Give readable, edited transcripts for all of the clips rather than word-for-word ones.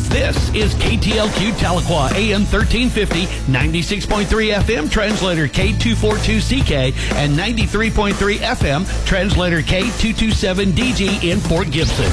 This is KTLQ Tahlequah, AM 1350, 96.3 FM, translator K242CK, and 93.3 FM, translator K227DG in Fort Gibson.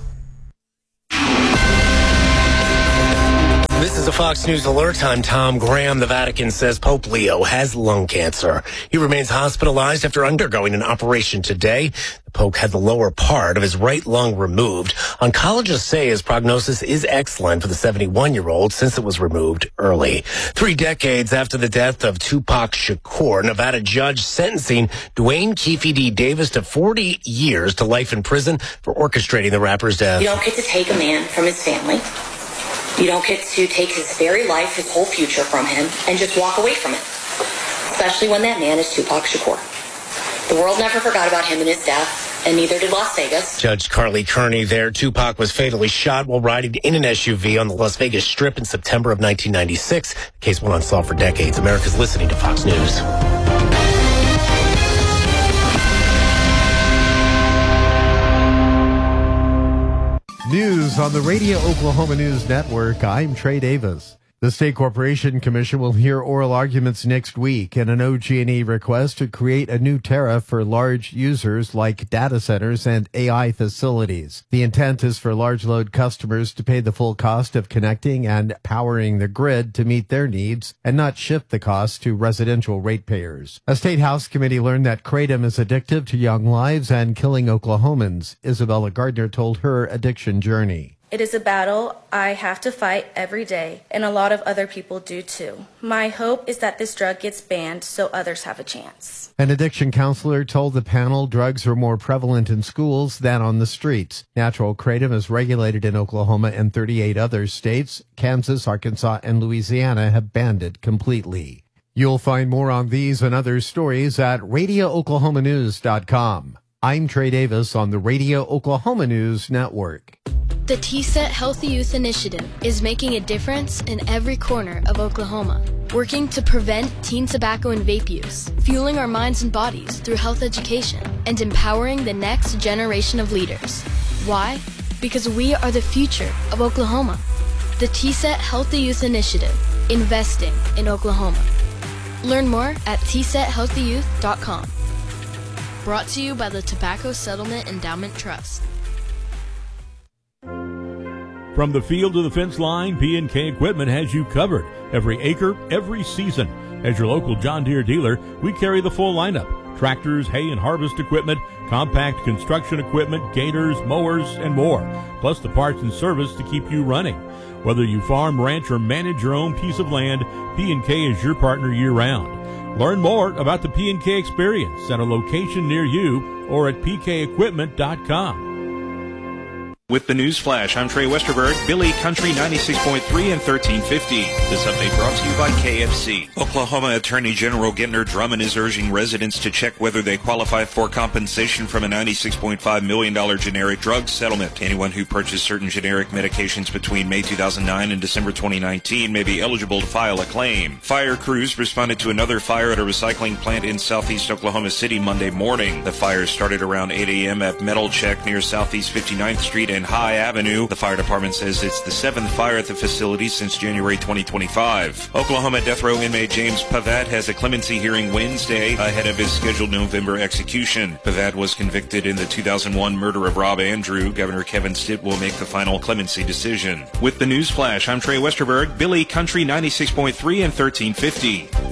This is a Fox News alert. I'm Tom Graham. The Vatican says Pope Leo has lung cancer. He remains hospitalized after undergoing an operation today. The Pope had the lower part of his right lung removed. Oncologists say his prognosis is excellent for the 71-year-old since it was removed early. 3 decades after the death of Tupac Shakur, Nevada judge sentencing Dwayne Keefe D. Davis to 40 years to life in prison for orchestrating the rapper's death. You don't get to take a man from his family. You don't get to take his very life, his whole future from him, and just walk away from it. Especially when that man is Tupac Shakur. The world never forgot about him and his death, and neither did Las Vegas. Judge Carly Kearney there. Tupac was fatally shot while riding in an SUV on the Las Vegas Strip in September of 1996. The case went unsolved for decades. America's listening to Fox News. News on the Radio Oklahoma News Network. I'm Trey Davis. The State Corporation Commission will hear oral arguments next week in an OG&E request to create a new tariff for large users like data centers and AI facilities. The intent is for large load customers to pay the full cost of connecting and powering the grid to meet their needs and not shift the cost to residential ratepayers. A State House committee learned that kratom is addictive to young lives and killing Oklahomans. Isabella Gardner told her addiction journey. It is a battle I have to fight every day, and a lot of other people do too. My hope is that this drug gets banned so others have a chance. An addiction counselor told the panel drugs are more prevalent in schools than on the streets. Natural kratom is regulated in Oklahoma and 38 other states. Kansas, Arkansas, and Louisiana have banned it completely. You'll find more on these and other stories at RadioOklahomaNews.com. I'm Trey Davis on the Radio Oklahoma News Network. The TSET Healthy Youth Initiative is making a difference in every corner of Oklahoma, working to prevent teen tobacco and vape use, fueling our minds and bodies through health education, and empowering the next generation of leaders. Why? Because we are the future of Oklahoma. The TSET Healthy Youth Initiative, investing in Oklahoma. Learn more at tsethealthyyouth.com. Brought to you by the Tobacco Settlement Endowment Trust. From the field to the fence line, P&K Equipment has you covered. Every acre, every season. As your local John Deere dealer, we carry the full lineup. Tractors, hay and harvest equipment, compact construction equipment, gators, mowers, and more. Plus the parts and service to keep you running. Whether you farm, ranch, or manage your own piece of land, P&K is your partner year-round. Learn more about the P&K experience at a location near you or at pkequipment.com. With the News Flash, I'm Trey Westerberg, Billy Country 96.3 and 1350. This update brought to you by KFC. Oklahoma Attorney General Gentner Drummond is urging residents to check whether they qualify for compensation from a $96.5 million generic drug settlement. Anyone who purchased certain generic medications between May 2009 and December 2019 may be eligible to file a claim. Fire crews responded to another fire at a recycling plant in southeast Oklahoma City Monday morning. The fire started around 8 a.m. at Metal Check near Southeast 59th Street and High Avenue. The fire department says it's the 7th fire at the facility since January 2025. Oklahoma death row inmate James Pavat has a clemency hearing Wednesday ahead of his scheduled November execution. Pavat was convicted in the 2001 murder of Rob Andrew. Governor Kevin Stitt will make the final clemency decision. With the News Flash, I'm Trey Westerberg, Billy Country 96.3 and 1350.